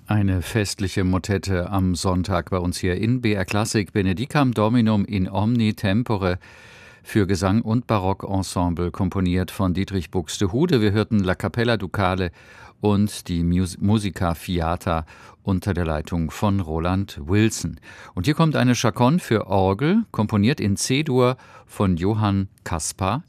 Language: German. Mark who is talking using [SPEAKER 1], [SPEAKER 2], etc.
[SPEAKER 1] Eine festliche Motette am Sonntag bei uns hier in BR Klassik. Benedicam Dominum in omni tempore für Gesang und Barockensemble, komponiert von Dietrich Buxtehude. Wir hörten La Capella Ducale und die Musica Fiata unter der Leitung von Roland Wilson. Und hier kommt eine Chaconne für Orgel, komponiert in C-Dur von Johann Caspar